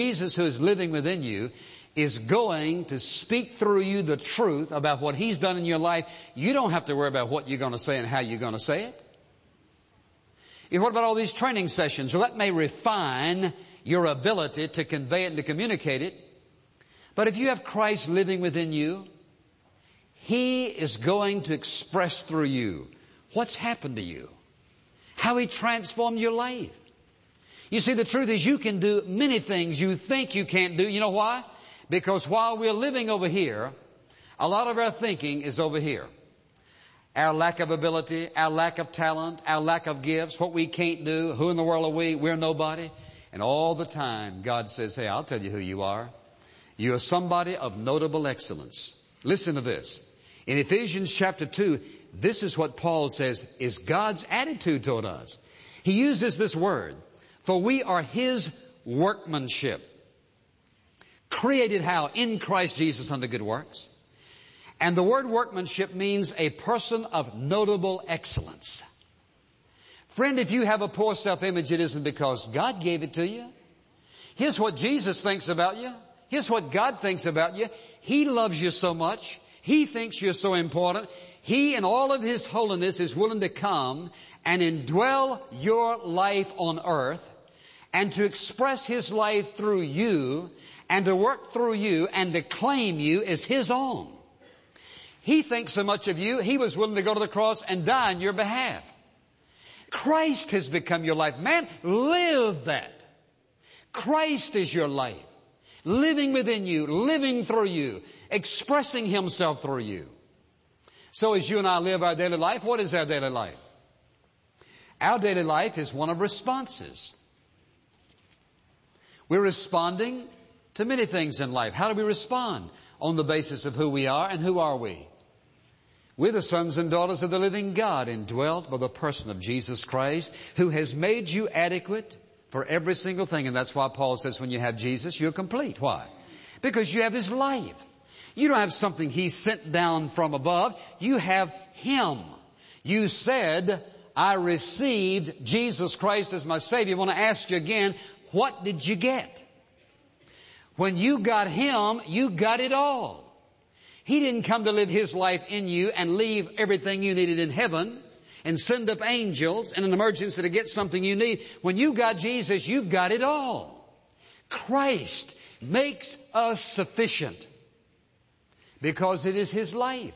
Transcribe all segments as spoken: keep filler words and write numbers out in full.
Jesus who is living within you is going to speak through you the truth about what He's done in your life. You don't have to worry about what you're going to say and how you're going to say it. You what about all these training sessions? Well, that may refine your ability to convey it and to communicate it. But if you have Christ living within you, He is going to express through you what's happened to you, how He transformed your life. You see, the truth is you can do many things you think you can't do. You know why? Because while we're living over here, a lot of our thinking is over here. Our lack of ability, our lack of talent, our lack of gifts, what we can't do, who in the world are we? We're nobody. And all the time God says, hey, I'll tell you who you are. You are somebody of notable excellence. Listen to this. In Ephesians chapter two, this is what Paul says is God's attitude toward us. He uses this word, for we are His workmanship. Created how? In Christ Jesus unto good works. And the word workmanship means a person of notable excellence. Friend, if you have a poor self-image, it isn't because God gave it to you. Here's what Jesus thinks about you. Here's what God thinks about you. He loves you so much. He thinks you're so important. He, in all of His holiness, is willing to come and indwell your life on earth and to express His life through you and to work through you and to claim you as His own. He thinks so much of you, He was willing to go to the cross and die on your behalf. Christ has become your life. Man, live that. Christ is your life. Living within you, living through you, expressing Himself through you. So as you and I live our daily life, what is our daily life? Our daily life is one of responses. We're responding to many things in life. How do we respond? On the basis of who we are, and who are we? We're the sons and daughters of the living God, indwelt by the person of Jesus Christ, who has made you adequate for every single thing. And that's why Paul says when you have Jesus, you're complete. Why? Because you have His life. You don't have something He sent down from above. You have Him. You said, I received Jesus Christ as my Savior. I want to ask you again, what did you get? When you got Him, you got it all. He didn't come to live His life in you and leave everything you needed in heaven and send up angels in an emergency to get something you need. When you got Jesus, you've got it all. Christ makes us sufficient because it is His life.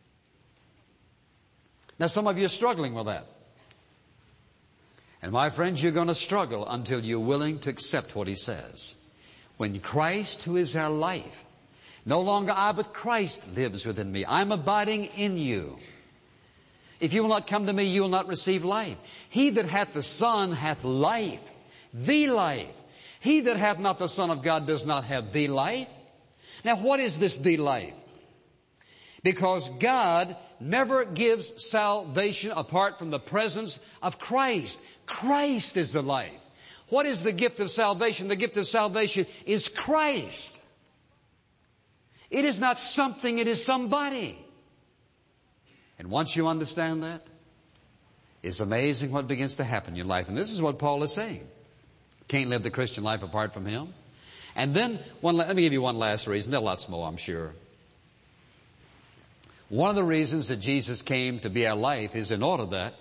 Now, some of you are struggling with that. And my friends, you're going to struggle until you're willing to accept what He says. When Christ, who is our life, no longer I, but Christ lives within me. I'm abiding in you. If you will not come to me, you will not receive life. He that hath the Son hath life, the life. He that hath not the Son of God does not have the life. Now, what is this the life? Because God never gives salvation apart from the presence of Christ. Christ is the life. What is the gift of salvation? The gift of salvation is Christ. It is not something, it is somebody. And once you understand that, it's amazing what begins to happen in your life. And this is what Paul is saying. Can't live the Christian life apart from Him. And then, one, let me give you one last reason. There are lots more, I'm sure. One of the reasons that Jesus came to be our life is in order that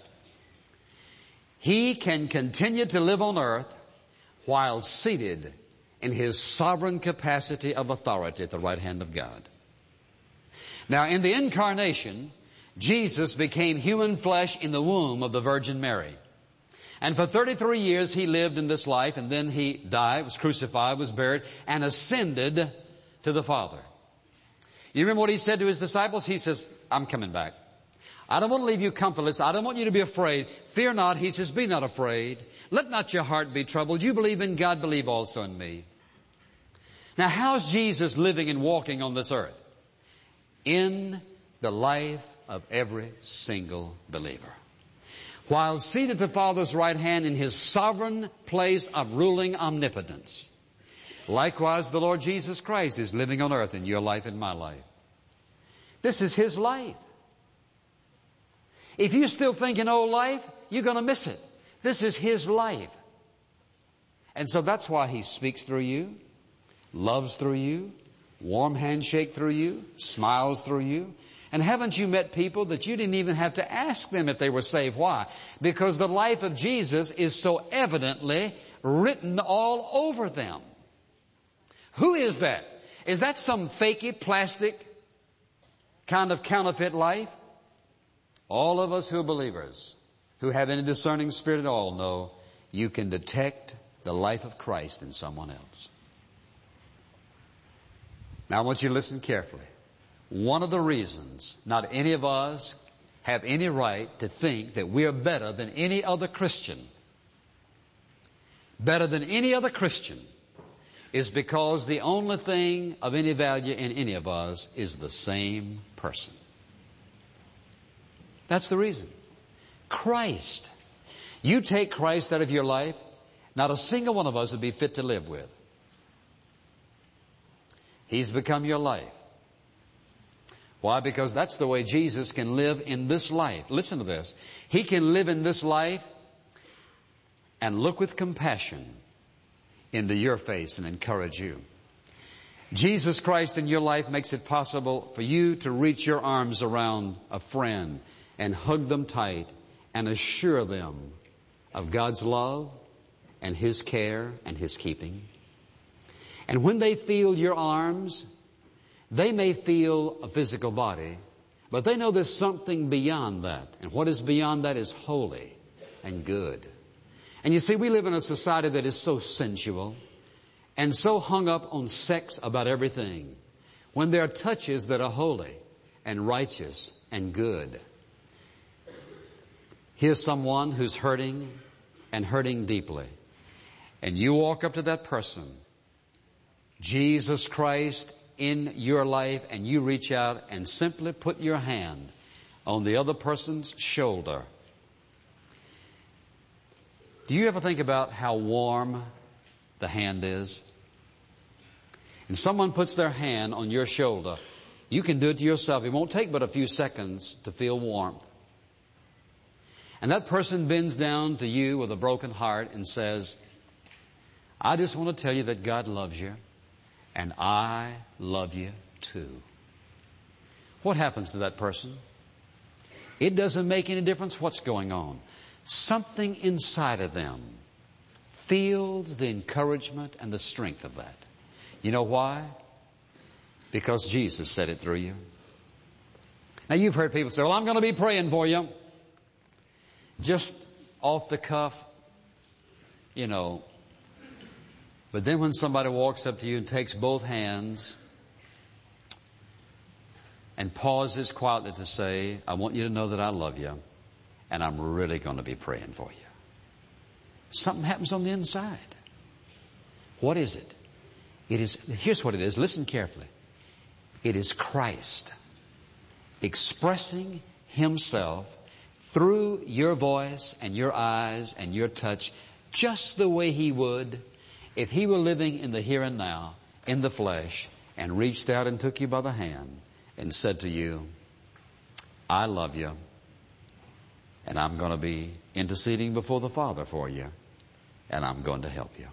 He can continue to live on earth while seated in His sovereign capacity of authority at the right hand of God. Now, in the incarnation, Jesus became human flesh in the womb of the Virgin Mary. And for thirty-three years He lived in this life, and then He died, was crucified, was buried, and ascended to the Father. You remember what He said to His disciples? He says, I'm coming back. I don't want to leave you comfortless. I don't want you to be afraid. Fear not. He says, be not afraid. Let not your heart be troubled. You believe in God, believe also in me. Now, how's Jesus living and walking on this earth? In the life of every single believer. While seated at the Father's right hand in His sovereign place of ruling omnipotence. Likewise, the Lord Jesus Christ is living on earth in your life and my life. This is His life. If you're still thinking old life, you're going to miss it. This is His life. And so that's why He speaks through you. loves through you, warm handshake through you, smiles through you. And haven't you met people that you didn't even have to ask them if they were saved? Why? Because the life of Jesus is so evidently written all over them. Who is that? Is that some fakey, plastic kind of counterfeit life? All of us who are believers, who have any discerning spirit at all, know you can detect the life of Christ in someone else. Now I want you to listen carefully. One of the reasons not any of us have any right to think that we are better than any other Christian, better than any other Christian, is because the only thing of any value in any of us is the same person. That's the reason. Christ. You take Christ out of your life, not a single one of us would be fit to live with. He's become your life. Why? Because that's the way Jesus can live in this life. Listen to this. He can live in this life and look with compassion into your face and encourage you. Jesus Christ in your life makes it possible for you to reach your arms around a friend and hug them tight and assure them of God's love and His care and His keeping. And when they feel your arms, they may feel a physical body, but they know there's something beyond that. And what is beyond that is holy and good. And you see, we live in a society that is so sensual and so hung up on sex about everything, when there are touches that are holy and righteous and good. Here's someone who's hurting and hurting deeply. And you walk up to that person, Jesus Christ in your life, and you reach out and simply put your hand on the other person's shoulder. Do you ever think about how warm the hand is? And someone puts their hand on your shoulder, you can do it to yourself. It won't take but a few seconds to feel warmth. And that person bends down to you with a broken heart and says, I just want to tell you that God loves you, and I love you too. What happens to that person? It doesn't make any difference what's going on. Something inside of them feels the encouragement and the strength of that. You know why? Because Jesus said it through you. Now you've heard people say, well, I'm going to be praying for you. Just off the cuff, you know. But then when somebody walks up to you and takes both hands and pauses quietly to say, I want you to know that I love you, and I'm really going to be praying for you. Something happens on the inside. What is it? It is, here's what it is. Listen carefully. It is Christ expressing Himself through your voice and your eyes and your touch, just the way He would if He were living in the here and now, in the flesh, and reached out and took you by the hand and said to you, I love you, and I'm going to be interceding before the Father for you, and I'm going to help you.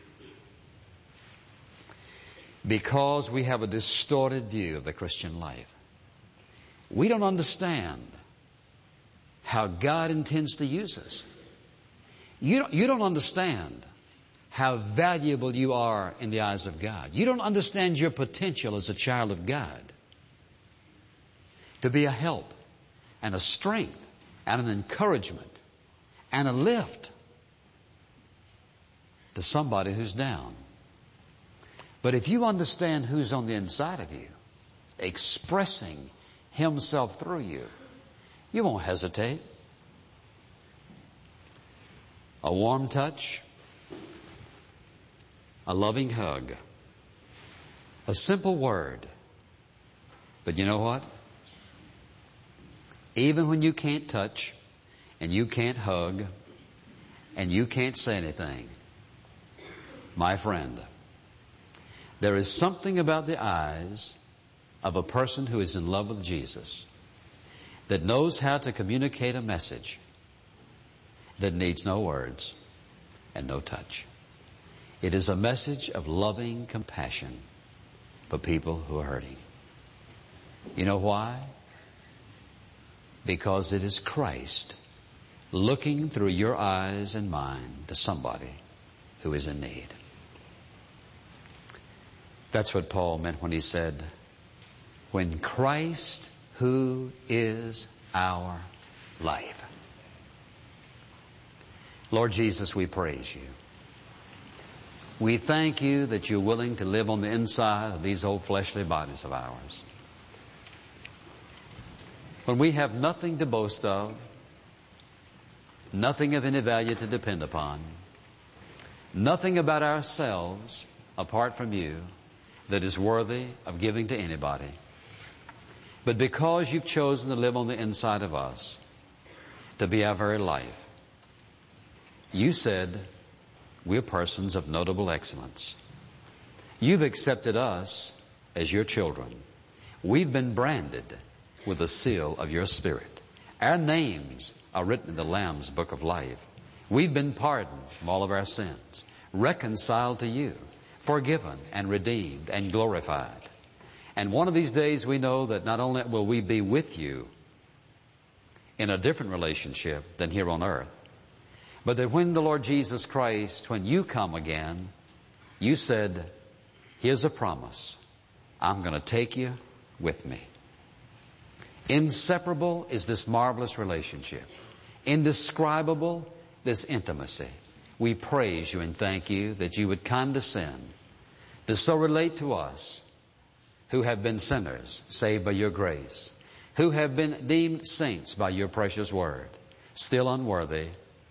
Because we have a distorted view of the Christian life, we don't understand how God intends to use us. You don't, you don't understand how valuable you are in the eyes of God. You don't understand your potential as a child of God to be a help and a strength and an encouragement and a lift to somebody who's down. But if you understand who's on the inside of you, expressing Himself through you, you won't hesitate. A warm touch, a loving hug, a simple word. But you know what? Even when you can't touch and you can't hug and you can't say anything, my friend, there is something about the eyes of a person who is in love with Jesus that knows how to communicate a message that needs no words and no touch. It is a message of loving compassion for people who are hurting. You know why? Because it is Christ looking through your eyes and mine to somebody who is in need. That's what Paul meant when he said, when Christ, who is our life. Lord Jesus, we praise you. We thank you that you're willing to live on the inside of these old fleshly bodies of ours. When we have nothing to boast of, nothing of any value to depend upon, nothing about ourselves apart from you that is worthy of giving to anybody. But because you've chosen to live on the inside of us, to be our very life, you said we're persons of notable excellence. You've accepted us as your children. We've been branded with the seal of your Spirit. Our names are written in the Lamb's book of life. We've been pardoned from all of our sins, reconciled to you, forgiven and redeemed and glorified. And one of these days we know that not only will we be with you in a different relationship than here on earth, but that when the Lord Jesus Christ, when you come again, you said, here's a promise. I'm going to take you with me. Inseparable is this marvelous relationship. Indescribable, this intimacy. We praise you and thank you that you would condescend to so relate to us who have been sinners, saved by your grace, who have been deemed saints by your precious word, still unworthy,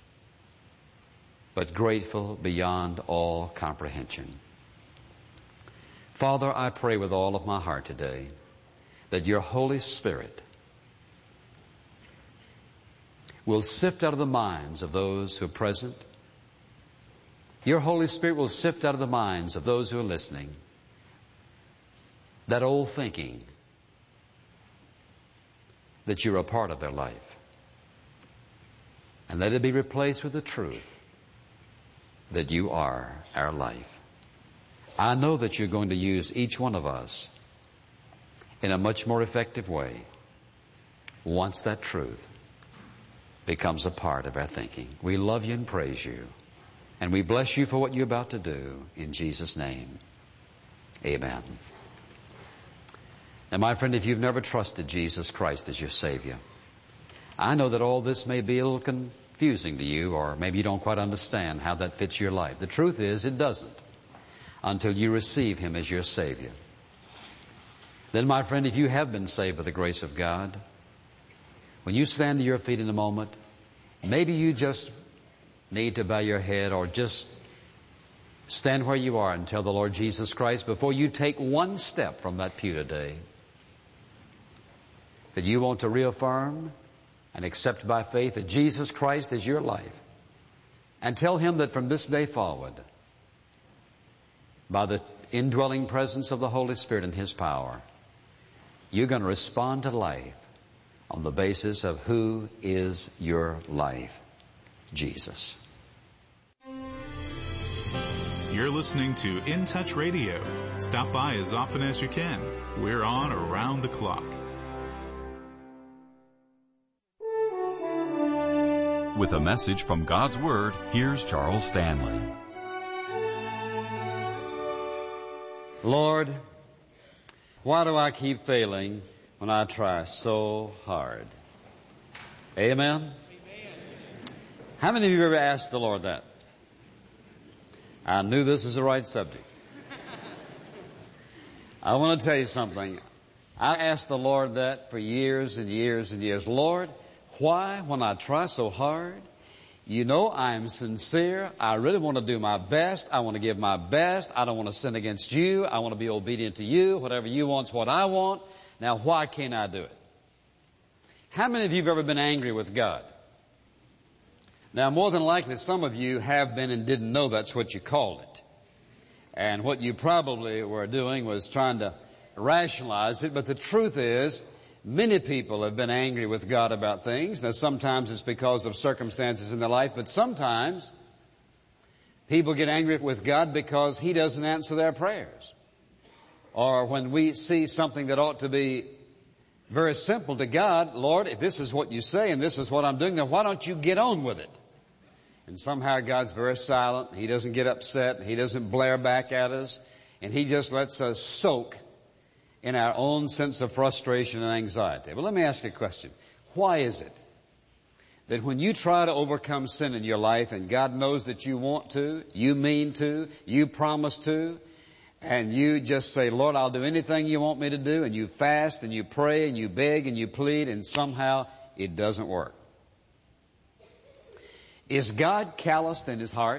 but grateful beyond all comprehension. Father, I pray with all of my heart today that your Holy Spirit will sift out of the minds of those who are present. Your Holy Spirit will sift out of the minds of those who are listening that old thinking that you're a part of their life. And let it be replaced with the truth that you are our life. I know that you're going to use each one of us in a much more effective way once that truth becomes a part of our thinking. We love you and praise you. And we bless you for what you're about to do. In Jesus' name, amen. Now, my friend, if you've never trusted Jesus Christ as your Savior, I know that all this may be a little confusing to you, or maybe you don't quite understand how that fits your life. The truth is, it doesn't until you receive Him as your Savior. Then, my friend, if you have been saved by the grace of God, when you stand to your feet in a moment, maybe you just need to bow your head or just stand where you are and tell the Lord Jesus Christ, before you take one step from that pew today, that you want to reaffirm and accept by faith that Jesus Christ is your life. And tell Him that from this day forward, by the indwelling presence of the Holy Spirit and His power, you're going to respond to life on the basis of who is your life, Jesus. You're listening to In Touch Radio. Stop by as often as you can. We're on around the clock. With a message from God's Word, here's Charles Stanley. Lord, why do I keep failing when I try so hard? Amen? Amen. How many of you have ever asked the Lord that? I knew this was the right subject. I want to tell you something. I asked the Lord that for years and years and years. Lord, why, when I try so hard, you know I'm sincere. I really want to do my best. I want to give my best. I don't want to sin against you. I want to be obedient to you. Whatever you want is what I want. Now, why can't I do it? How many of you have ever been angry with God? Now, more than likely, some of you have been and didn't know that's what you called it. And what you probably were doing was trying to rationalize it. But the truth is, many people have been angry with God about things. Now, sometimes it's because of circumstances in their life, but sometimes People get angry with God because He doesn't answer their prayers. Or when we see something that ought to be very simple to God, Lord, if this is what you say and this is what I'm doing, then why don't you get on with it? And somehow God's very silent. He doesn't get upset. He doesn't blare back at us. And He just lets us soak in our own sense of frustration and anxiety. But let me ask you a question. Why is it that when you try to overcome sin in your life, and God knows that you want to, you mean to, you promise to, and you just say, Lord, I'll do anything you want me to do, and you fast and you pray and you beg and you plead, and somehow it doesn't work? Is God calloused in His heart?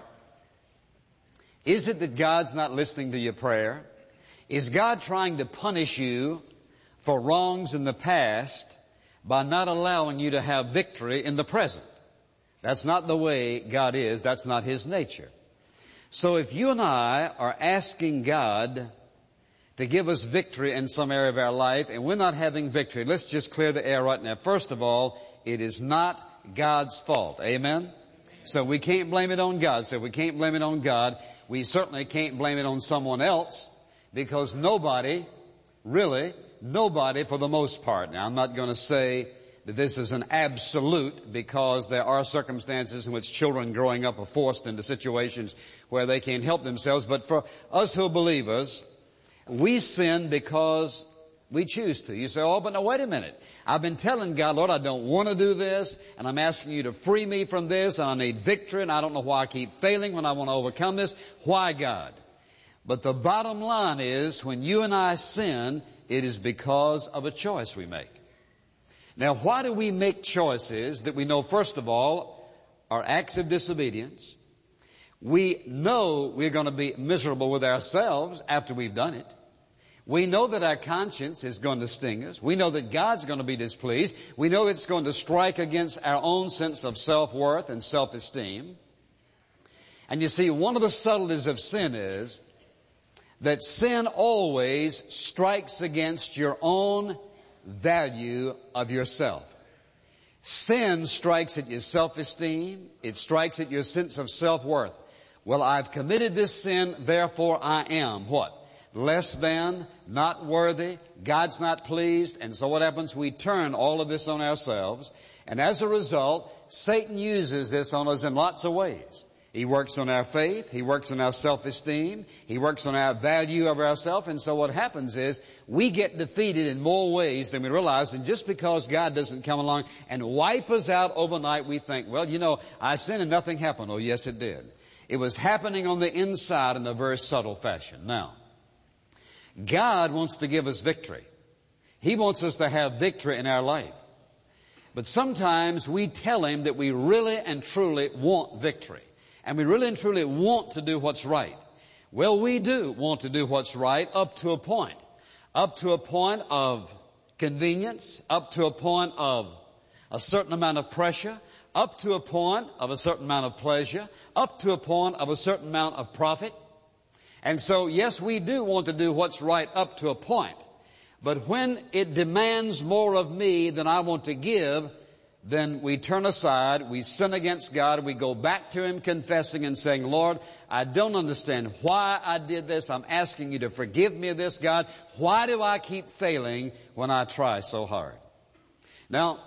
Is it that God's not listening to your prayer? Is God trying to punish you for wrongs in the past by not allowing you to have victory in the present? That's not the way God is. That's not His nature. So if you and I are asking God to give us victory in some area of our life and we're not having victory, let's just clear the air right now. First of all, it is not God's fault. Amen? So we can't blame it on God. So we can't blame it on God. We certainly can't blame it on someone else, because nobody, really, nobody for the most part. Now, I'm not going to say that this is an absolute, because there are circumstances in which children growing up are forced into situations where they can't help themselves. But for us who are believers, we sin because we choose to. You say, oh, but no, wait a minute. I've been telling God, Lord, I don't want to do this, and I'm asking you to free me from this, and I need victory, and I don't know why I keep failing when I want to overcome this. Why, God? But the bottom line is, when you and I sin, it is because of a choice we make. Now, why do we make choices that we know, first of all, are acts of disobedience? We know we're going to be miserable with ourselves after we've done it. We know that our conscience is going to sting us. We know that God's going to be displeased. We know it's going to strike against our own sense of self-worth and self-esteem. And you see, one of the subtleties of sin is that sin always strikes against your own value of yourself. Sin strikes at your self-esteem. It strikes at your sense of self-worth. Well, I've committed this sin, therefore I am what? Less than, not worthy, God's not pleased. And so what happens? We turn all of this on ourselves. And as a result, Satan uses this on us in lots of ways. He works on our faith. He works on our self-esteem. He works on our value of ourselves. And so what happens is we get defeated in more ways than we realize. And just because God doesn't come along and wipe us out overnight, we think, well, you know, I sinned and nothing happened. Oh, yes, it did. It was happening on the inside in a very subtle fashion. Now, God wants to give us victory. He wants us to have victory in our life. But sometimes we tell Him that we really and truly want victory. And we really and truly want to do what's right. Well, we do want to do what's right up to a point. Up to a point of convenience. Up to a point of a certain amount of pressure. Up to a point of a certain amount of pleasure. Up to a point of a certain amount of profit. And so, yes, we do want to do what's right up to a point. But when it demands more of me than I want to give, then we turn aside, we sin against God, we go back to Him confessing and saying, Lord, I don't understand why I did this. I'm asking you to forgive me of this, God. Why do I keep failing when I try so hard? Now,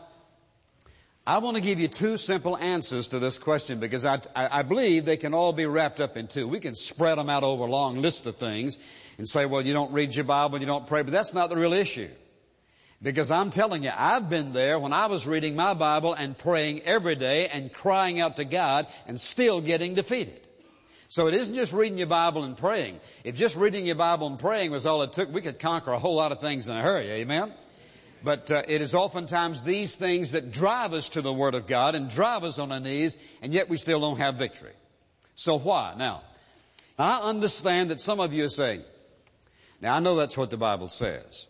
I want to give you two simple answers to this question, because I, I, I believe they can all be wrapped up in two. We can spread them out over a long list of things and say, well, you don't read your Bible, you don't pray, but that's not the real issue. Because I'm telling you, I've been there when I was reading my Bible and praying every day and crying out to God and still getting defeated. So it isn't just reading your Bible and praying. If just reading your Bible and praying was all it took, we could conquer a whole lot of things in a hurry. Amen? But uh, it is oftentimes these things that drive us to the Word of God and drive us on our knees, and yet we still don't have victory. So why? Now, I understand that some of you are saying, now I know that's what the Bible says.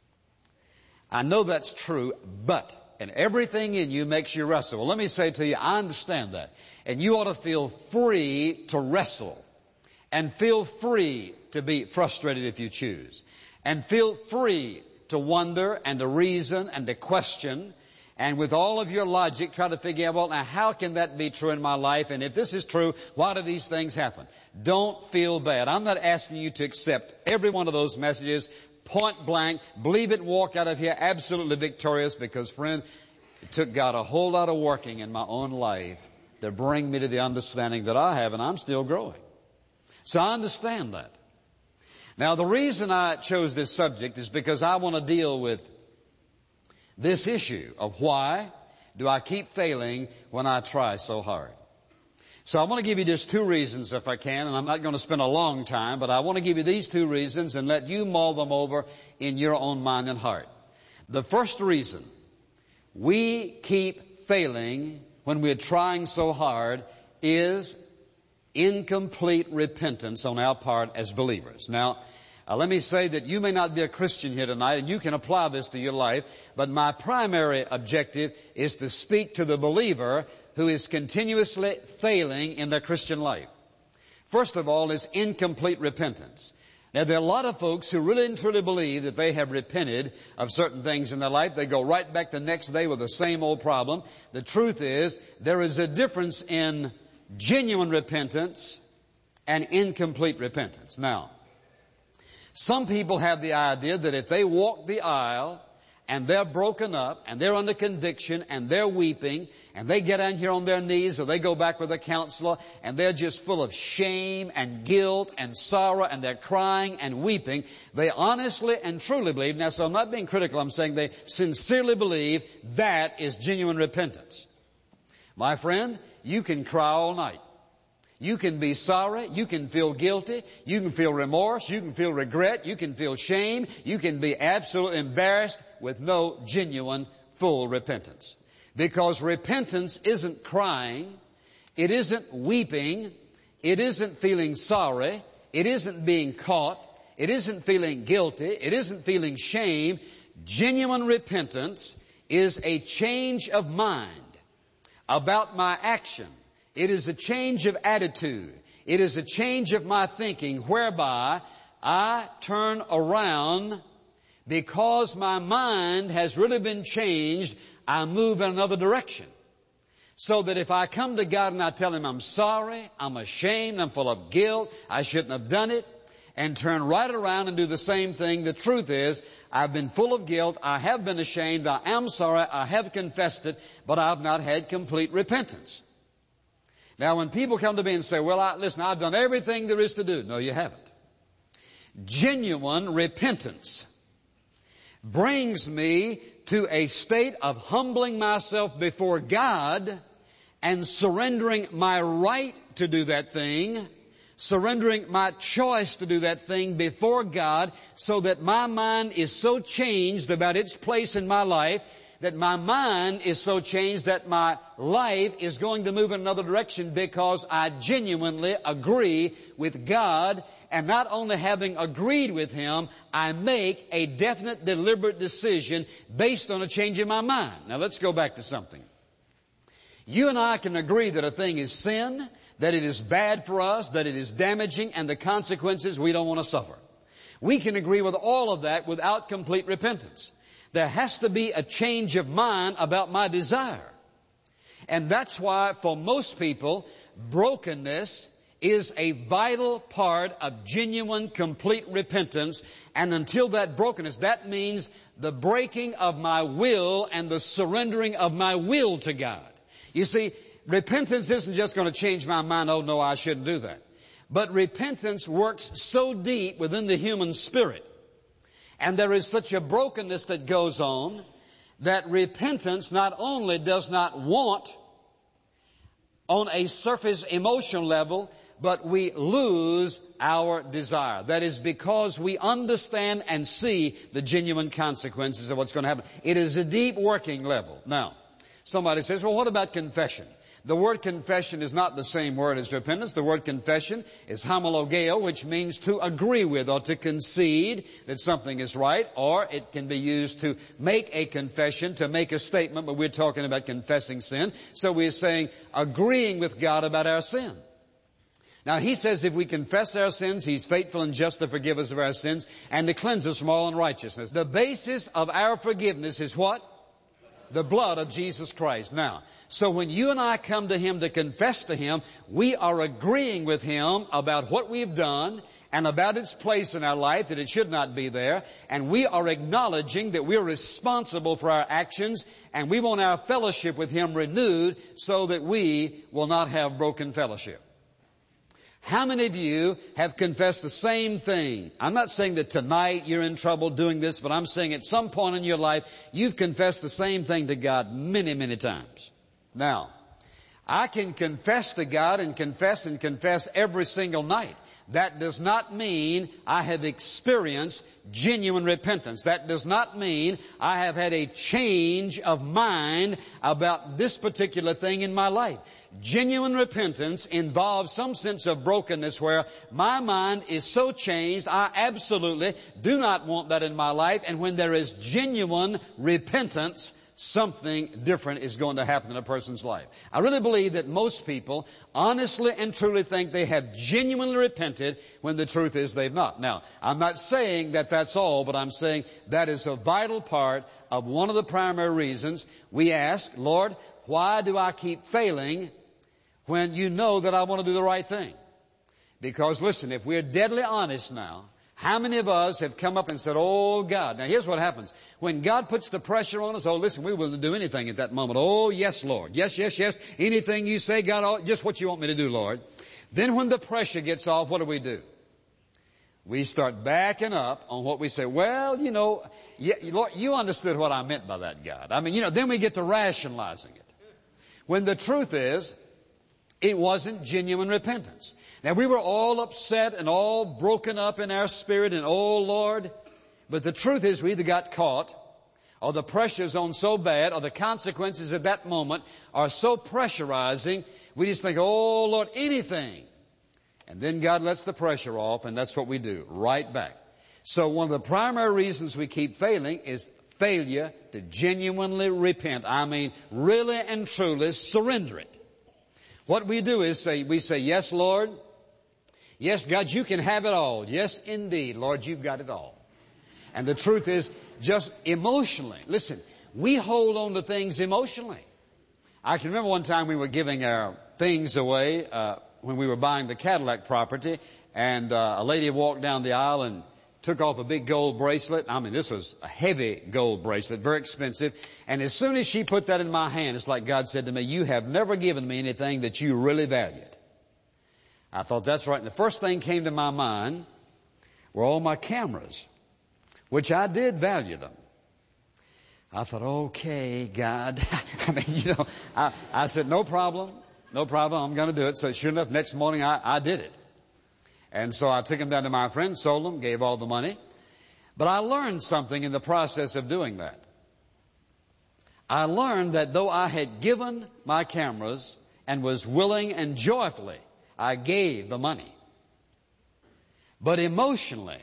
I know that's true, but, and everything in you makes you wrestle. Well, let me say to you, I understand that. And you ought to feel free to wrestle. And feel free to be frustrated if you choose. And feel free to wonder and to reason and to question and with all of your logic try to figure out, well, now how can that be true in my life? And if this is true, why do these things happen? Don't feel bad. I'm not asking you to accept every one of those messages point blank, believe it, walk out of here absolutely victorious, because, friend, it took God a whole lot of working in my own life to bring me to the understanding that I have, and I'm still growing. So I understand that. Now, the reason I chose this subject is because I want to deal with this issue of why do I keep failing when I try so hard. So I want to give you just two reasons if I can, and I'm not going to spend a long time, but I want to give you these two reasons and let you mull them over in your own mind and heart. The first reason we keep failing when we're trying so hard is incomplete repentance on our part as believers. Now, uh, let me say that you may not be a Christian here tonight, and you can apply this to your life, but my primary objective is to speak to the believer who is continuously failing in their Christian life. First of all is incomplete repentance. Now, there are a lot of folks who really and truly believe that they have repented of certain things in their life. They go right back the next day with the same old problem. The truth is, there is a difference in genuine repentance and incomplete repentance. Now, some people have the idea that if they walk the aisle and they're broken up and they're under conviction and they're weeping and they get down here on their knees or they go back with a counselor and they're just full of shame and guilt and sorrow and they're crying and weeping, they honestly and truly believe, now so I'm not being critical, I'm saying they sincerely believe that is genuine repentance. My friend, you can cry all night. You can be sorry. You can feel guilty. You can feel remorse. You can feel regret. You can feel shame. You can be absolutely embarrassed with no genuine full repentance. Because repentance isn't crying. It isn't weeping. It isn't feeling sorry. It isn't being caught. It isn't feeling guilty. It isn't feeling shame. Genuine repentance is a change of mind about my action. It is a change of attitude. It is a change of my thinking whereby I turn around because my mind has really been changed. I move in another direction. So that if I come to God and I tell Him I'm sorry, I'm ashamed, I'm full of guilt, I shouldn't have done it, and turn right around and do the same thing, the truth is, I've been full of guilt, I have been ashamed, I am sorry, I have confessed it, but I've not had complete repentance. Now, when people come to me and say, well, I, listen, I've done everything there is to do. No, you haven't. Genuine repentance brings me to a state of humbling myself before God and surrendering my right to do that thing, surrendering my choice to do that thing before God, so that my mind is so changed about its place in my life, that my mind is so changed that my life is going to move in another direction because I genuinely agree with God. And not only having agreed with Him, I make a definite, deliberate decision based on a change in my mind. Now let's go back to something. You and I can agree that a thing is sin, that it is bad for us, that it is damaging, and the consequences we don't want to suffer. We can agree with all of that without complete repentance. There has to be a change of mind about my desire. And that's why for most people, brokenness is a vital part of genuine, complete repentance. And until that brokenness, that means the breaking of my will and the surrendering of my will to God. You see, repentance isn't just going to change my mind, oh no, I shouldn't do that. But repentance works so deep within the human spirit. And there is such a brokenness that goes on that repentance not only does not want on a surface emotional level, but we lose our desire. That is because we understand and see the genuine consequences of what's going to happen. It is a deep working level. Now, somebody says, well, what about confession? The word confession is not the same word as repentance. The word confession is homologeo, which means to agree with or to concede that something is right, or it can be used to make a confession, to make a statement, but we're talking about confessing sin. So we're saying agreeing with God about our sin. Now, He says if we confess our sins, He's faithful and just to forgive us of our sins and to cleanse us from all unrighteousness. The basis of our forgiveness is what? The blood of Jesus Christ. Now, so when you and I come to Him to confess to Him, we are agreeing with Him about what we've done and about its place in our life, that it should not be there. And we are acknowledging that we're responsible for our actions, and we want our fellowship with Him renewed so that we will not have broken fellowship. How many of you have confessed the same thing? I'm not saying that tonight you're in trouble doing this, but I'm saying at some point in your life, you've confessed the same thing to God many, many times. Now, I can confess to God and confess and confess every single night. That does not mean I have experienced genuine repentance. That does not mean I have had a change of mind about this particular thing in my life. Genuine repentance involves some sense of brokenness where my mind is so changed, I absolutely do not want that in my life. And when there is genuine repentance, something different is going to happen in a person's life. I really believe that most people honestly and truly think they have genuinely repented when the truth is they've not. Now, I'm not saying that that's all, but I'm saying that is a vital part of one of the primary reasons we ask, Lord, why do I keep failing when you know that I want to do the right thing? Because listen, if we're deadly honest now, how many of us have come up and said, oh God, now here's what happens. When God puts the pressure on us, oh listen, we will do anything at that moment. Oh yes, Lord. Yes, yes, yes. Anything you say, God, just what you want me to do, Lord. Then when the pressure gets off, what do we do? We start backing up on what we say. Well, you know, yeah, Lord, you understood what I meant by that, God. I mean, you know, then we get to rationalizing it. When the truth is, it wasn't genuine repentance. Now, we were all upset and all broken up in our spirit and, oh, Lord. But the truth is we either got caught or the pressure's on so bad or the consequences at that moment are so pressurizing, we just think, oh, Lord, anything. And then God lets the pressure off, and that's what we do, right back. So one of the primary reasons we keep failing is failure to genuinely repent. I mean, really and truly surrender it. What we do is say, we say, yes, Lord. Yes, God, you can have it all. Yes, indeed, Lord, you've got it all. And the truth is, just emotionally, listen, we hold on to things emotionally. I can remember one time we were giving our things away uh, when we were buying the Cadillac property, and uh, a lady walked down the aisle and took off a big gold bracelet. I mean, this was a heavy gold bracelet, very expensive. And as soon as she put that in my hand, it's like God said to me, you have never given me anything that you really valued. I thought, that's right. And the first thing came to my mind were all my cameras, which I did value them. I thought, okay, God. I mean, you know, I, I said, no problem, no problem, I'm going to do it. So sure enough, next morning I, I did it. And so I took them down to my friend, sold them, gave all the money. But I learned something in the process of doing that. I learned that though I had given my cameras and was willing and joyfully, I gave the money. But emotionally,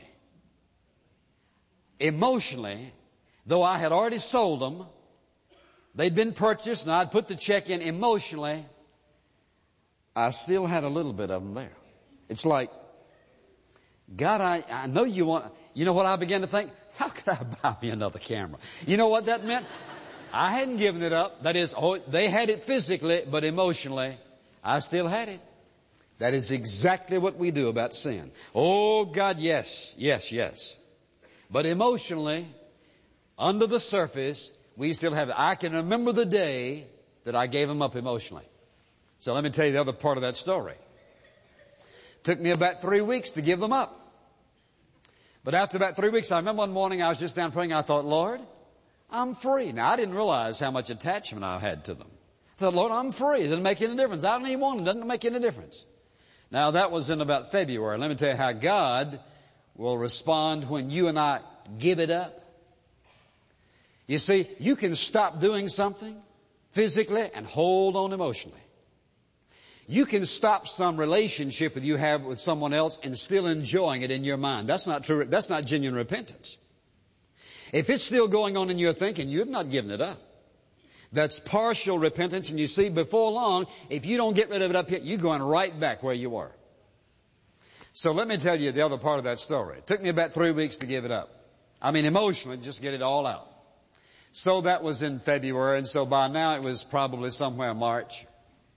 emotionally, though I had already sold them, they'd been purchased and I'd put the check in, emotionally, I still had a little bit of them there. It's like, God, I, I know you want, you know what I began to think? How could I buy me another camera? You know what that meant? I hadn't given it up. That is, oh, they had it physically, but emotionally, I still had it. That is exactly what we do about sin. Oh, God, yes, yes, yes. But emotionally, under the surface, we still have it. I can remember the day that I gave them up emotionally. So let me tell you the other part of that story. Took me about three weeks to give them up. But after about three weeks, I remember one morning I was just down praying. I thought, Lord, I'm free. Now, I didn't realize how much attachment I had to them. I thought, Lord, I'm free. It doesn't make any difference. I don't even want them. It doesn't make any difference. Now, that was in about February. Let me tell you how God will respond when you and I give it up. You see, you can stop doing something physically and hold on emotionally. You can stop some relationship that you have with someone else and still enjoying it in your mind. That's not true. That's not genuine repentance. If it's still going on in your thinking, you have not given it up. That's partial repentance. And you see, before long, if you don't get rid of it up here, you're going right back where you were. So let me tell you the other part of that story. It took me about three weeks to give it up. I mean, emotionally, just get it all out. So that was in February, and so by now it was probably somewhere in March.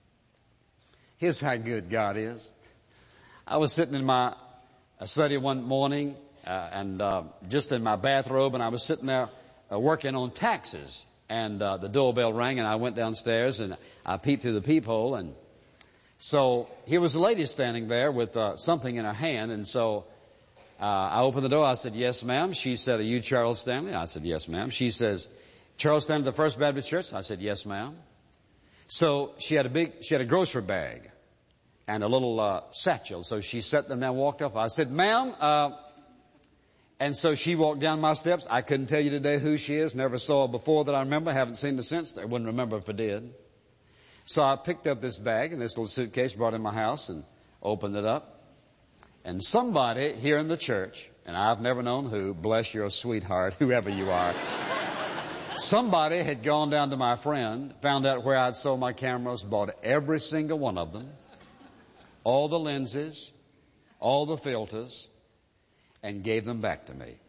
Here's how good God is. I was sitting in my study one morning, uh, and uh, just in my bathrobe, and I was sitting there uh, working on taxes. And uh, the doorbell rang, and I went downstairs, and I peeped through the peephole, and so here was a lady standing there with uh, something in her hand, and so uh, I opened the door. I said, "Yes, ma'am." She said, "Are you Charles Stanley?" I said, "Yes, ma'am." She says, "Charles Stanley, the First Baptist Church?" I said, "Yes, ma'am." So she had a big, she had a grocery bag and a little uh, satchel. So she set them down, walked off. I said, "Ma'am," uh, and so she walked down my steps. I couldn't tell you today who she is. Never saw her before that I remember. Haven't seen her since. I wouldn't remember if I did. So I picked up this bag and this little suitcase, brought it in my house and opened it up. And somebody here in the church, and I've never known who, bless your sweetheart, whoever you are, somebody had gone down to my friend, found out where I'd sold my cameras, bought every single one of them, all the lenses, all the filters, and gave them back to me.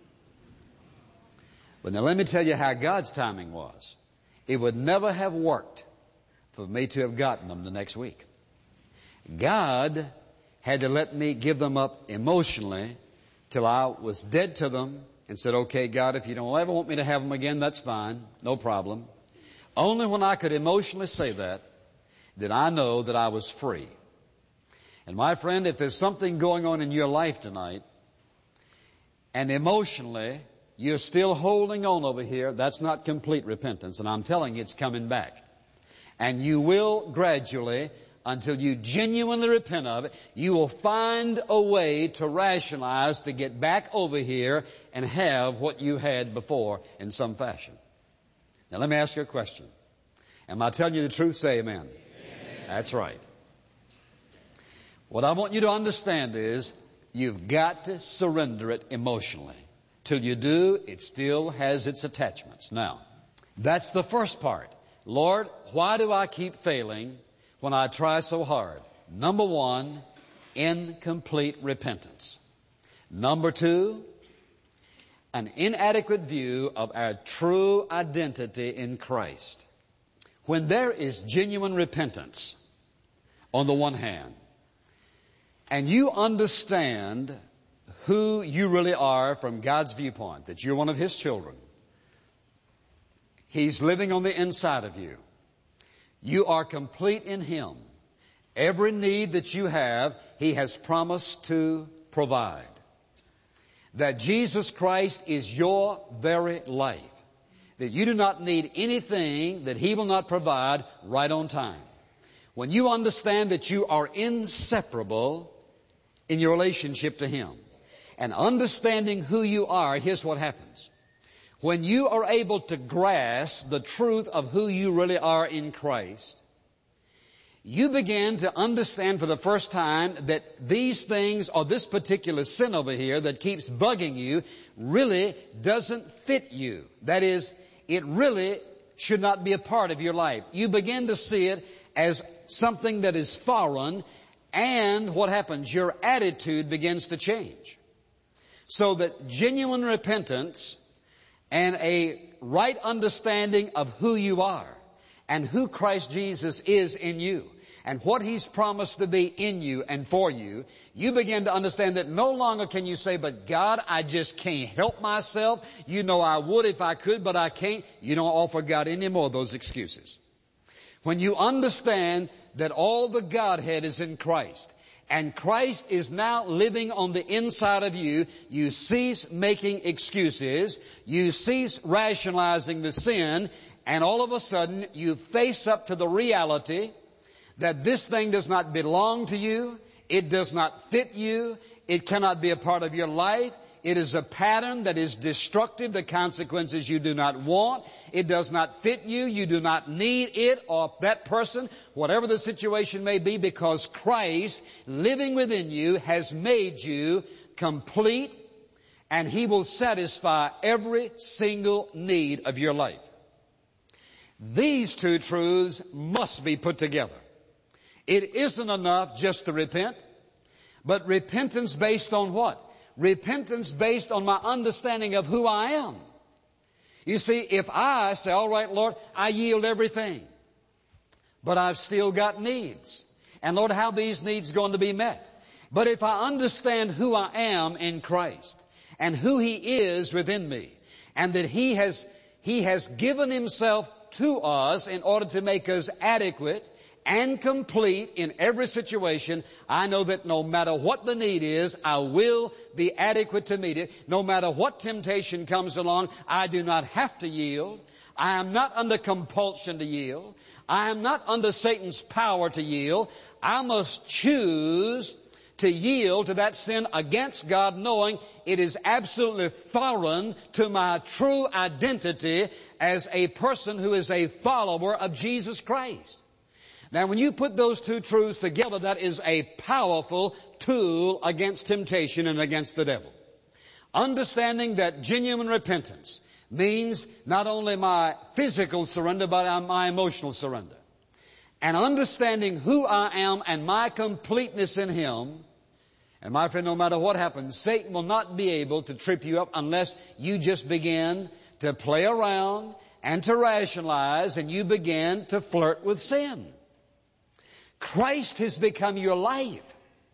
But now let me tell you how God's timing was. It would never have worked for me to have gotten them the next week. God had to let me give them up emotionally till I was dead to them and said, "Okay, God, if you don't ever want me to have them again, that's fine. No problem." Only when I could emotionally say that did I know that I was free. And my friend, if there's something going on in your life tonight, and emotionally you're still holding on over here, that's not complete repentance. And I'm telling you, it's coming back. And you will gradually, until you genuinely repent of it, you will find a way to rationalize to get back over here and have what you had before in some fashion. Now let me ask you a question. Am I telling you the truth? Say amen. Amen. That's right. What I want you to understand is you've got to surrender it emotionally. Till you do, it still has its attachments. Now, that's the first part. Lord, why do I keep failing when I try so hard? Number one, incomplete repentance. Number two, an inadequate view of our true identity in Christ. When there is genuine repentance, on the one hand, and you understand who you really are from God's viewpoint, that you're one of His children, He's living on the inside of you. You are complete in Him. Every need that you have, He has promised to provide. That Jesus Christ is your very life. That you do not need anything that He will not provide right on time. When you understand that you are inseparable in your relationship to Him, and understanding who you are, here's what happens. When you are able to grasp the truth of who you really are in Christ, you begin to understand for the first time that these things, or this particular sin over here that keeps bugging you, really doesn't fit you. That is, it really should not be a part of your life. You begin to see it as something that is foreign, and what happens? Your attitude begins to change. So that genuine repentance and a right understanding of who you are and who Christ Jesus is in you and what He's promised to be in you and for you, you begin to understand that no longer can you say, "But God, I just can't help myself. You know I would if I could, but I can't." You don't offer God any more of those excuses. When you understand that all the Godhead is in Christ, and Christ is now living on the inside of you, you cease making excuses, you cease rationalizing the sin, and all of a sudden you face up to the reality that this thing does not belong to you, it does not fit you, it cannot be a part of your life. It is a pattern that is destructive, the consequences you do not want. It does not fit you. You do not need it or that person, whatever the situation may be, because Christ living within you has made you complete, and He will satisfy every single need of your life. These two truths must be put together. It isn't enough just to repent, but repentance based on what? Repentance based on my understanding of who I am. You see, if I say, all right, Lord, I yield everything, but I've still got needs. And Lord, how are these needs going to be met? But if I understand who I am in Christ and who He is within me, and that He has, He has given Himself to us in order to make us adequate and complete in every situation, I know that no matter what the need is, I will be adequate to meet it. No matter what temptation comes along, I do not have to yield. I am not under compulsion to yield. I am not under Satan's power to yield. I must choose to yield to that sin against God, knowing it is absolutely foreign to my true identity as a person who is a follower of Jesus Christ. Now, when you put those two truths together, that is a powerful tool against temptation and against the devil. Understanding that genuine repentance means not only my physical surrender, but my emotional surrender. And understanding who I am and my completeness in Him. And my friend, no matter what happens, Satan will not be able to trip you up unless you just begin to play around and to rationalize and you begin to flirt with sin. Christ has become your life.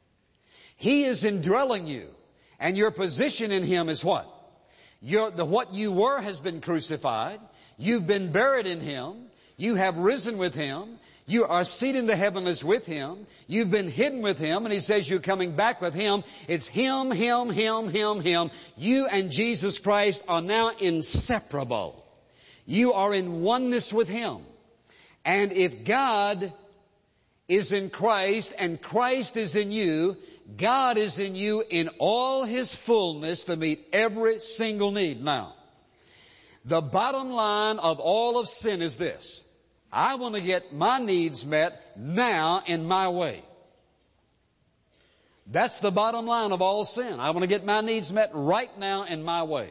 He is indwelling you. And your position in Him is what? Your, the, what you were has been crucified. You've been buried in Him. You have risen with Him. You are seated in the heavens with Him. You've been hidden with Him. And He says you're coming back with Him. It's Him, Him, Him, Him, Him. You and Jesus Christ are now inseparable. You are in oneness with Him. And if God is in Christ and Christ is in you, God is in you in all His fullness to meet every single need. Now, the bottom line of all of sin is this. I want to get my needs met now in my way. That's the bottom line of all sin. I want to get my needs met right now in my way.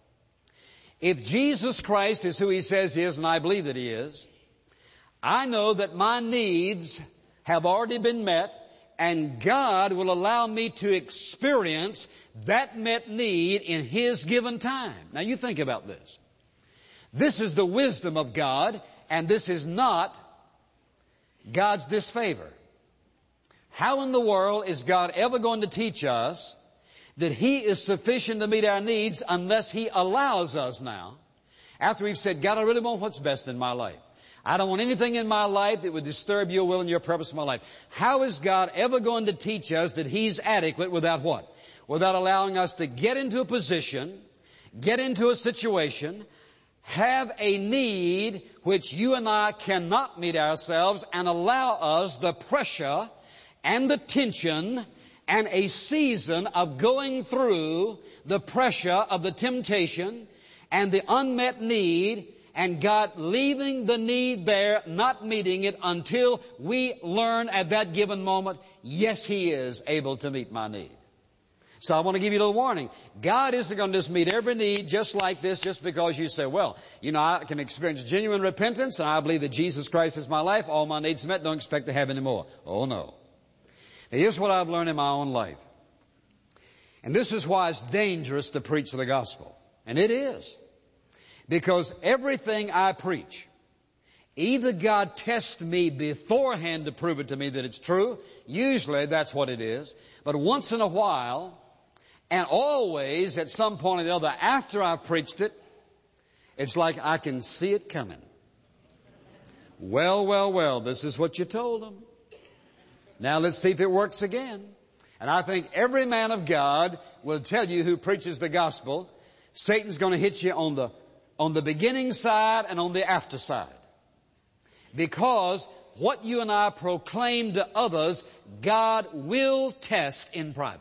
If Jesus Christ is who He says He is, and I believe that He is, I know that my needs have already been met, and God will allow me to experience that met need in His given time. Now you think about this. This is the wisdom of God, and this is not God's disfavor. How in the world is God ever going to teach us that He is sufficient to meet our needs unless He allows us now, after we've said, God, I really want what's best in my life. I don't want anything in my life that would disturb your will and your purpose in my life. How is God ever going to teach us that He's adequate without what? Without allowing us to get into a position, get into a situation, have a need which you and I cannot meet ourselves, and allow us the pressure and the tension and a season of going through the pressure of the temptation and the unmet need, and God leaving the need there, not meeting it until we learn at that given moment, yes, He is able to meet my need. So I want to give you a little warning. God isn't going to just meet every need just like this just because you say, well, you know, I can experience genuine repentance and I believe that Jesus Christ is my life. All my needs met. Don't expect to have any more. Oh, no. Now, here's what I've learned in my own life. And this is why it's dangerous to preach the gospel. And it is. Because everything I preach, either God tests me beforehand to prove it to me that it's true. Usually that's what it is. But once in a while, and always at some point or the other after I've preached it, it's like I can see it coming. Well, well, well, this is what you told them. Now let's see if it works again. And I think every man of God will tell you who preaches the gospel, Satan's going to hit you on the on the beginning side and on the after side. Because what you and I proclaim to others, God will test in private.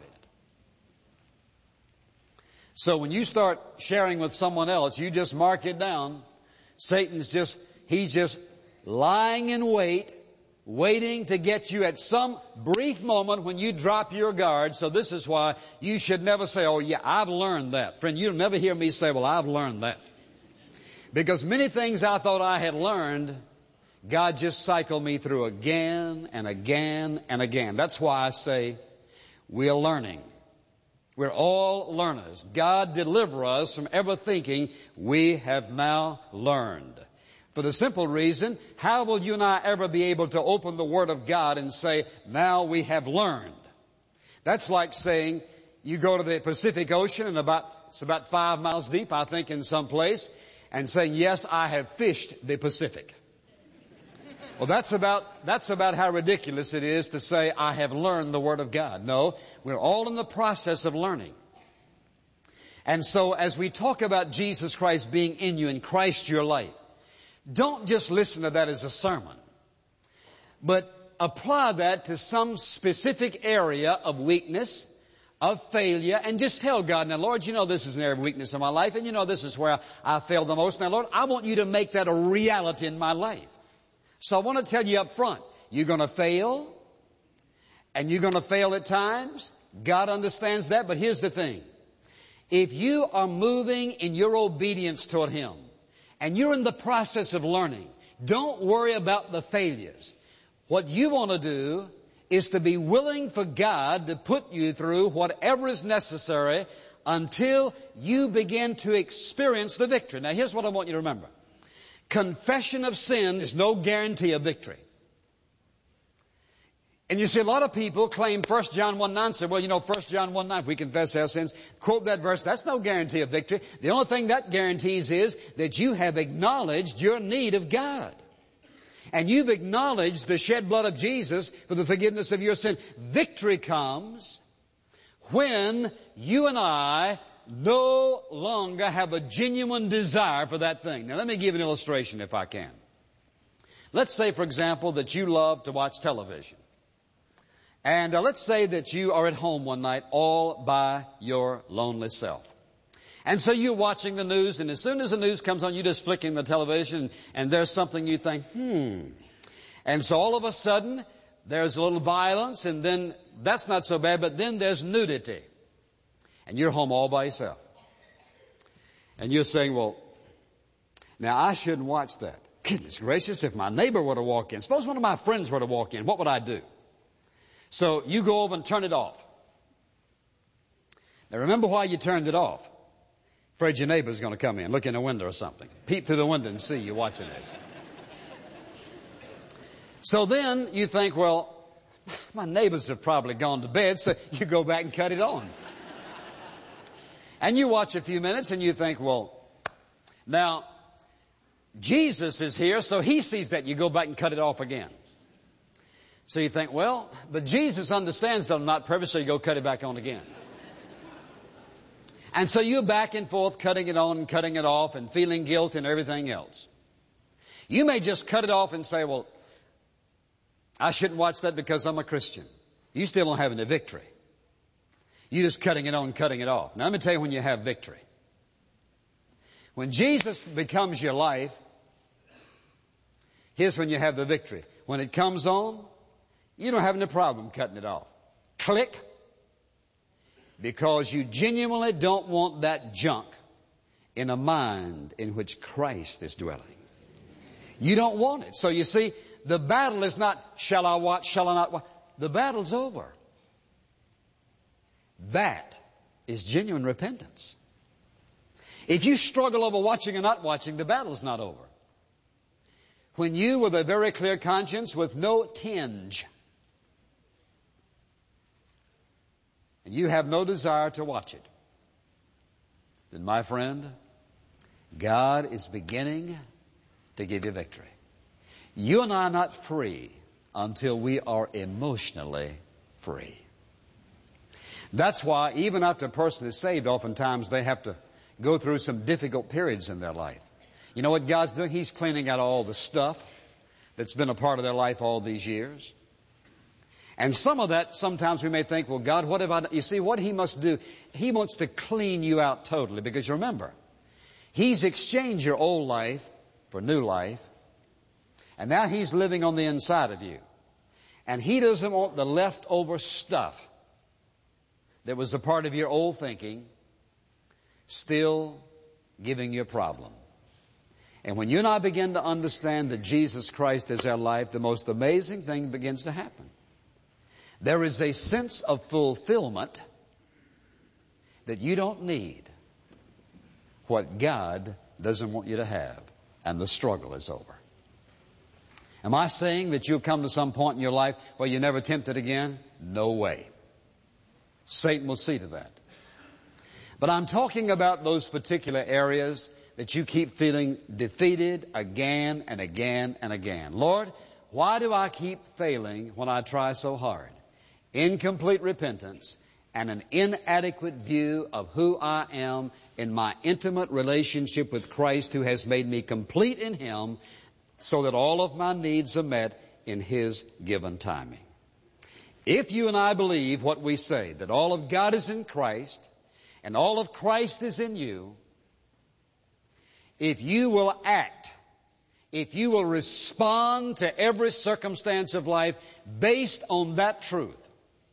So when you start sharing with someone else, you just mark it down. Satan's just, he's just lying in wait, waiting to get you at some brief moment when you drop your guard. So this is why you should never say, oh yeah, I've learned that. Friend, you'll never hear me say, well, I've learned that. Because many things I thought I had learned, God just cycled me through again and again and again. That's why I say we're learning. We're all learners. God deliver us from ever thinking we have now learned. For the simple reason, how will you and I ever be able to open the Word of God and say, now we have learned? That's like saying you go to the Pacific Ocean and about, it's about five miles deep, I think, in some place, and saying, yes, I have fished the Pacific. Well, that's about, that's about how ridiculous it is to say, I have learned the Word of God. No, we're all in the process of learning. And so as we talk about Jesus Christ being in you and Christ your life, don't just listen to that as a sermon, but apply that to some specific area of weakness, of failure, and just tell God, now, Lord, you know this is an area of weakness in my life, and you know this is where I, I failed the most. Now, Lord, I want you to make that a reality in my life. So I want to tell you up front, you're going to fail, and you're going to fail at times. God understands that, but here's the thing. If you are moving in your obedience toward Him, and you're in the process of learning, don't worry about the failures. What you want to do is to be willing for God to put you through whatever is necessary until you begin to experience the victory. Now, here's what I want you to remember. Confession of sin is no guarantee of victory. And you see, a lot of people claim First John one nine, say, well, you know, First John one nine, if we confess our sins, quote that verse, that's no guarantee of victory. The only thing that guarantees is that you have acknowledged your need of God. And you've acknowledged the shed blood of Jesus for the forgiveness of your sin. Victory comes when you and I no longer have a genuine desire for that thing. Now, let me give an illustration if I can. Let's say, for example, that you love to watch television. And uh, let's say that you are at home one night all by your lonely self. And so you're watching the news, and as soon as the news comes on, you're just flicking the television, and there's something you think, hmm. And so all of a sudden, there's a little violence, and then that's not so bad, but then there's nudity. And you're home all by yourself. And you're saying, well, now I shouldn't watch that. Goodness gracious, if my neighbor were to walk in, suppose one of my friends were to walk in, what would I do? So you go over and turn it off. Now remember why you turned it off. Afraid your neighbor's going to come in, look in the window or something. Peep through the window and see you watching this. So then you think, well, my neighbors have probably gone to bed, so you go back and cut it on. And you watch a few minutes and you think, well, now, Jesus is here, so He sees that. You go back and cut it off again. So you think, well, but Jesus understands that I'm not perfect, so you go cut it back on again. And so you're back and forth cutting it on and cutting it off and feeling guilt and everything else. You may just cut it off and say, well, I shouldn't watch that because I'm a Christian. You still don't have any victory. You're just cutting it on and cutting it off. Now let me tell you when you have victory. When Jesus becomes your life, here's when you have the victory. When it comes on, you don't have any problem cutting it off. Click. Because you genuinely don't want that junk in a mind in which Christ is dwelling. You don't want it. So you see, the battle is not, shall I watch, shall I not watch? The battle's over. That is genuine repentance. If you struggle over watching or not watching, the battle's not over. When you, with a very clear conscience, with no tinge, and you have no desire to watch it, then, my friend, God is beginning to give you victory. You and I are not free until we are emotionally free. That's why even after a person is saved, oftentimes they have to go through some difficult periods in their life. You know what God's doing? He's cleaning out all the stuff that's been a part of their life all these years. And some of that, sometimes we may think, well, God, what have I done? You see, what He must do, He wants to clean you out totally. Because remember, He's exchanged your old life for new life. And now He's living on the inside of you. And He doesn't want the leftover stuff that was a part of your old thinking still giving you a problem. And when you and I begin to understand that Jesus Christ is our life, the most amazing thing begins to happen. There is a sense of fulfillment that you don't need what God doesn't want you to have, and the struggle is over. Am I saying that you'll come to some point in your life where you're never tempted again? No way. Satan will see to that. But I'm talking about those particular areas that you keep feeling defeated again and again and again. Lord, why do I keep failing when I try so hard? Incomplete repentance and an inadequate view of who I am in my intimate relationship with Christ, who has made me complete in Him, so that all of my needs are met in His given timing. If you and I believe what we say, that all of God is in Christ and all of Christ is in you, if you will act, if you will respond to every circumstance of life based on that truth,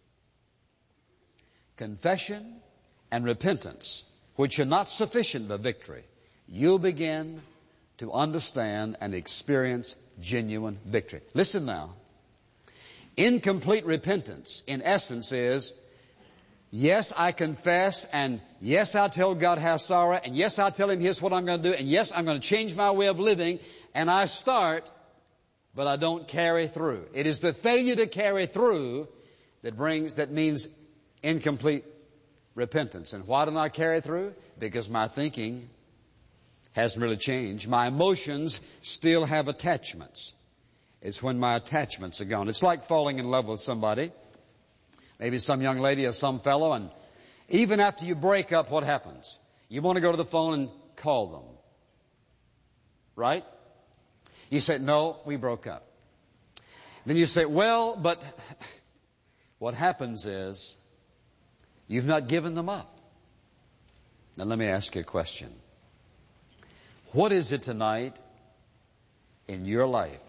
confession and repentance, which are not sufficient for victory, you'll begin to understand and experience genuine victory. Listen now. Incomplete repentance, in essence, is, yes, I confess, and yes, I tell God how sorry, and yes, I tell Him here's what I'm going to do, and yes, I'm going to change my way of living, and I start, but I don't carry through. It is the failure to carry through that brings, that means incomplete repentance. And why don't I carry through? Because my thinking hasn't really changed. My emotions still have attachments. It's when my attachments are gone. It's like falling in love with somebody. Maybe some young lady or some fellow, and even after you break up, what happens? You want to go to the phone and call them. Right? You say, no, we broke up. Then you say, well, but what happens is you've not given them up. Now let me ask you a question. What is it tonight in your life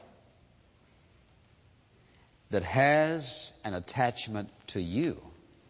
that has an attachment to you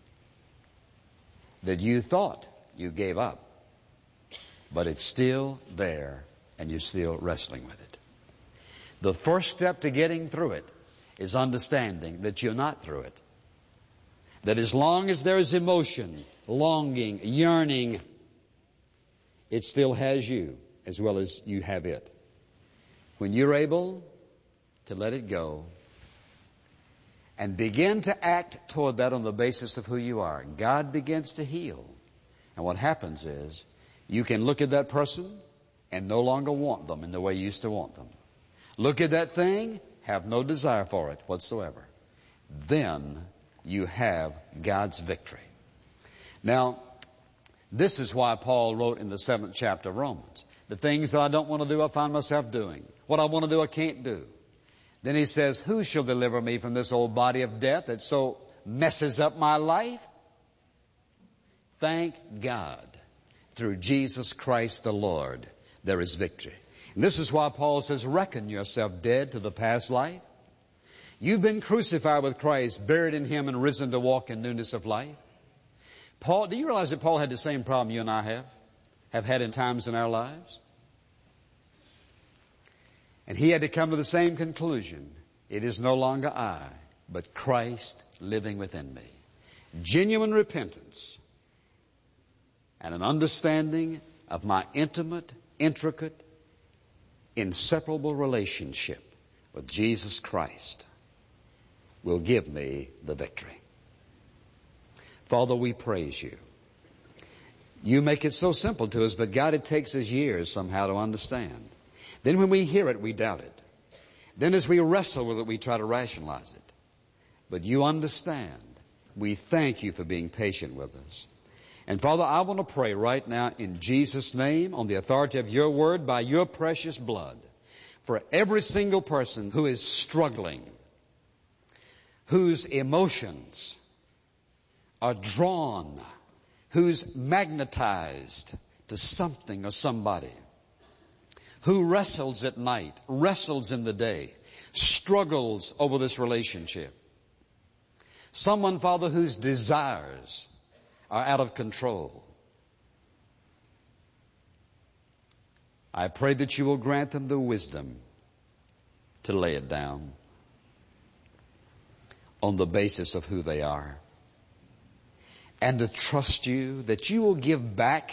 that you thought you gave up, but it's still there and you're still wrestling with it? The first step to getting through it is understanding that you're not through it. That as long as there is emotion, longing, yearning, it still has you as well as you have it. When you're able to let it go and begin to act toward that on the basis of who you are, God begins to heal. And what happens is you can look at that person and no longer want them in the way you used to want them. Look at that thing, have no desire for it whatsoever. Then you have God's victory. Now, this is why Paul wrote in the seventh chapter of Romans, the things that I don't want to do, I find myself doing. What I want to do, I can't do. Then he says, who shall deliver me from this old body of death that so messes up my life? Thank God, through Jesus Christ the Lord, there is victory. And this is why Paul says, reckon yourself dead to the past life. You've been crucified with Christ, buried in Him, and risen to walk in newness of life. Paul, do you realize that Paul had the same problem you and I have, have had in times in our lives? And he had to come to the same conclusion. It is no longer I, but Christ living within me. Genuine repentance and an understanding of my intimate, intricate, inseparable relationship with Jesus Christ will give me the victory. Father, we praise You. You make it so simple to us, but God, it takes us years somehow to understand. Then when we hear it, we doubt it. Then as we wrestle with it, we try to rationalize it. But You understand. We thank You for being patient with us. And Father, I want to pray right now in Jesus' name, on the authority of Your word, by Your precious blood, for every single person who is struggling, whose emotions are drawn, who's magnetized to something or somebody, who wrestles at night, wrestles in the day, struggles over this relationship. Someone, Father, whose desires are out of control. I pray that You will grant them the wisdom to lay it down on the basis of who they are. and to trust you, that you will give back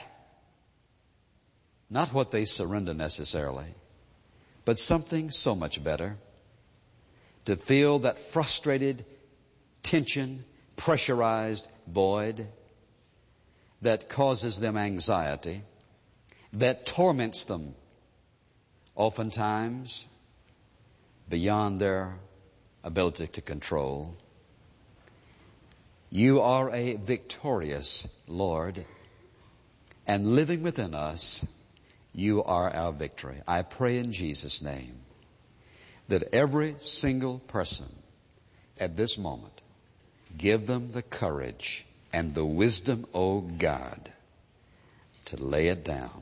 not what they surrender necessarily, but something so much better. To feel that frustrated, tension, pressurized void that causes them anxiety, that torments them, oftentimes beyond their ability to control. You are a victorious Lord, and living within us, you are our victory. I pray in Jesus' name that every single person at this moment, give them the courage and the wisdom, O God, to lay it down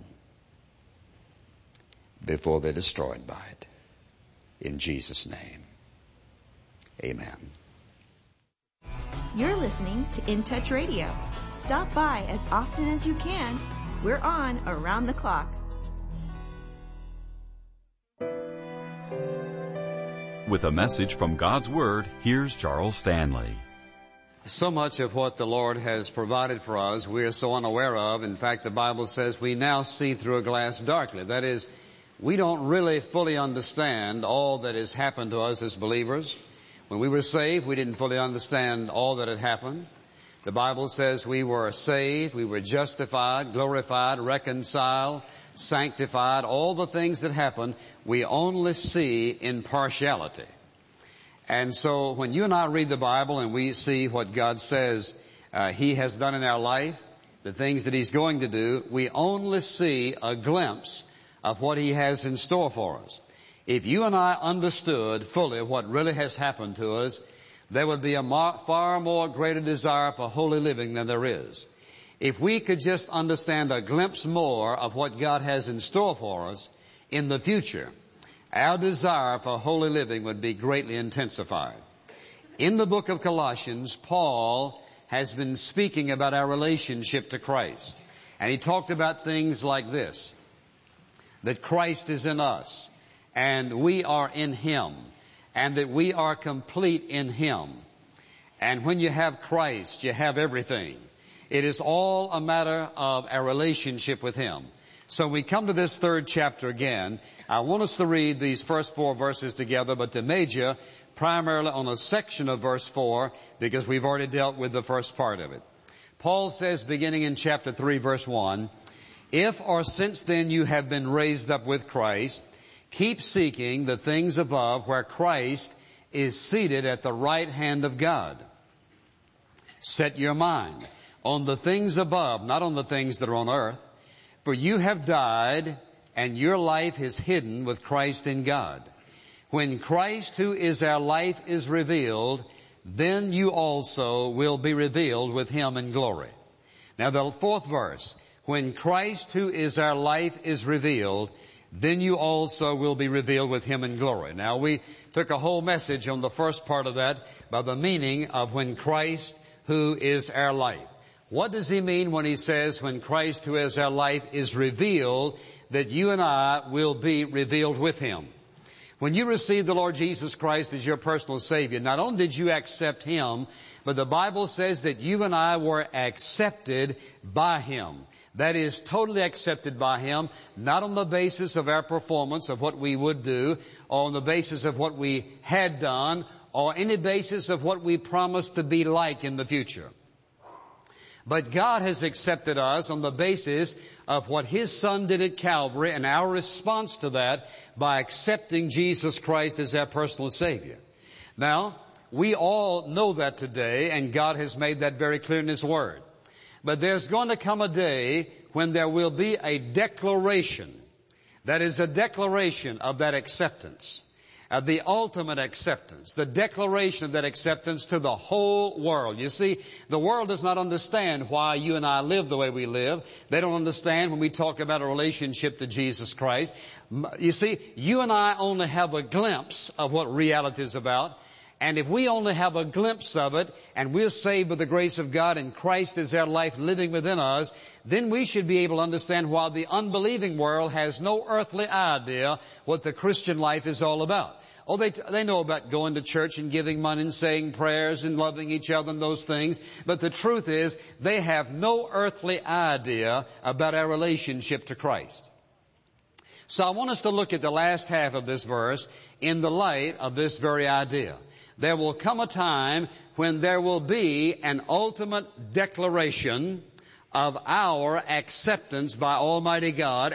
before they're destroyed by it. In Jesus' name, amen. You're listening to In Touch Radio. Stop by as often as you can. We're on around the clock. With a message from God's Word, here's Charles Stanley. So much of what the Lord has provided for us we are so unaware of. In fact, the Bible says we now see through a glass darkly. That is, we don't really fully understand all that has happened to us as believers. When we were saved, we didn't fully understand all that had happened. The Bible says we were saved, we were justified, glorified, reconciled, sanctified. All the things that happened, we only see in partiality. And so when you and I read the Bible and we see what God says uh, He has done in our life, the things that He's going to do, we only see a glimpse of what He has in store for us. If you and I understood fully what really has happened to us, there would be a mar- far more greater desire for holy living than there is. If we could just understand a glimpse more of what God has in store for us in the future, our desire for holy living would be greatly intensified. In the book of Colossians, Paul has been speaking about our relationship to Christ. And he talked about things like this, that Christ is in us, and we are in Him, and that we are complete in Him. And when you have Christ, you have everything. It is all a matter of our relationship with Him. So we come to this third chapter again. I want us to read these first four verses together, but to major primarily on a section of verse four, because we've already dealt with the first part of it. Paul says, beginning in chapter three, verse one, "If or since then you have been raised up with Christ, keep seeking the things above where Christ is seated at the right hand of God. Set your mind on the things above, not on the things that are on earth. For you have died, and your life is hidden with Christ in God. When Christ, who is our life, is revealed, then you also will be revealed with Him in glory." Now the fourth verse, "When Christ, who is our life, is revealed, then you also will be revealed with Him in glory." Now we took a whole message on the first part of that by the meaning of when Christ, who is our life. What does he mean when he says when Christ, who is our life, is revealed, that you and I will be revealed with Him? When you received the Lord Jesus Christ as your personal Savior, not only did you accept Him, but the Bible says that you and I were accepted by Him. That is, totally accepted by Him, not on the basis of our performance, of what we would do, or on the basis of what we had done, or any basis of what we promised to be like in the future. But God has accepted us on the basis of what His Son did at Calvary and our response to that by accepting Jesus Christ as our personal Savior. Now, we all know that today, and God has made that very clear in His Word. But there's going to come a day when there will be a declaration. That is a declaration of that acceptance. Of the ultimate acceptance. The declaration of that acceptance to the whole world. You see, the world does not understand why you and I live the way we live. They don't understand when we talk about a relationship to Jesus Christ. You see, you and I only have a glimpse of what reality is about. And if we only have a glimpse of it, and we're saved by the grace of God, and Christ is our life living within us, then we should be able to understand why the unbelieving world has no earthly idea what the Christian life is all about. Oh, they, they know about going to church and giving money and saying prayers and loving each other and those things. But the truth is, they have no earthly idea about our relationship to Christ. So I want us to look at the last half of this verse in the light of this very idea. There will come a time when there will be an ultimate declaration of our acceptance by Almighty God